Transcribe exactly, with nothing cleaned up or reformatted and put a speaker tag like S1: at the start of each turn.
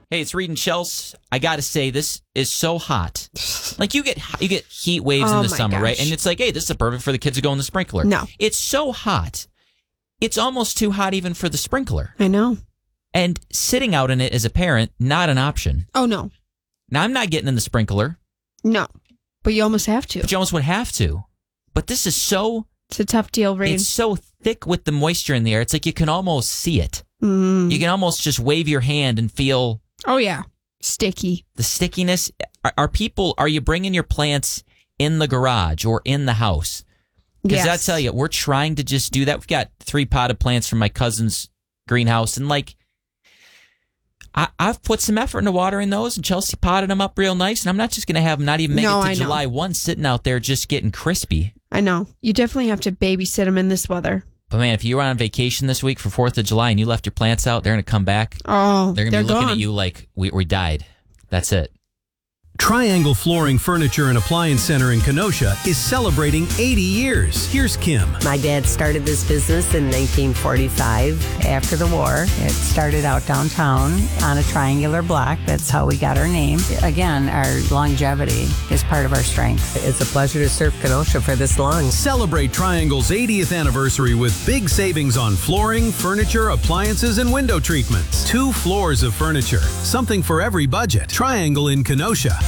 S1: Hey, it's Reed and Chelsea. I got to say, this is so hot. Like, you get you get heat waves
S2: Oh
S1: in the
S2: my
S1: summer,
S2: gosh.
S1: right? And it's like, hey, this is perfect for the kids to go in the sprinkler.
S2: No.
S1: It's so hot. It's almost too hot even for the sprinkler.
S2: I know.
S1: And sitting out in it as a parent, not an option.
S2: Oh, no.
S1: Now, I'm not getting in the sprinkler.
S2: No. But you almost have to.
S1: But you almost would have to. But this is so...
S2: It's a tough deal, Reed.
S1: It's so thick with the moisture in the air. It's like you can almost see it.
S2: Mm.
S1: You can almost just wave your hand and feel...
S2: Oh, yeah. Sticky.
S1: The stickiness. Are, are people, are you bringing your plants in the garage or in the house? Because
S2: Yes.
S1: I tell you, we're trying to just do that. We've got three potted plants from my cousin's greenhouse. And like, I, I've put some effort into watering those, and Chelsea potted them up real nice. And I'm not just going to have them not even make
S2: No,
S1: it to
S2: I know.
S1: July first sitting out there just getting crispy.
S2: I know. You definitely have to babysit them in this weather.
S1: But man, if you were on vacation this week for fourth of July and you left your plants out, they're going to come back.
S2: Oh,
S1: They're going to
S2: they're
S1: be looking
S2: gone.
S1: at you like, we, we died. That's it.
S3: Triangle Flooring Furniture and Appliance Center in Kenosha is celebrating eighty years. Here's Kim.
S4: My dad started this business in nineteen forty-five.
S5: After the war, it started out downtown on a triangular block. That's how we got our name. Again, our longevity is part of our strength.
S4: It's a pleasure to serve Kenosha for this long.
S3: Celebrate Triangle's eightieth anniversary with big savings on flooring, furniture, appliances, and window treatments. Two floors of furniture. Something for every budget. Triangle in Kenosha.